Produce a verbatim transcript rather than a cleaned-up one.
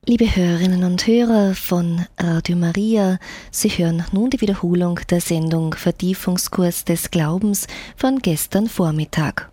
Liebe Hörerinnen und Hörer von Radio Maria, Sie hören nun die Wiederholung der Sendung Vertiefungskurs des Glaubens von gestern Vormittag.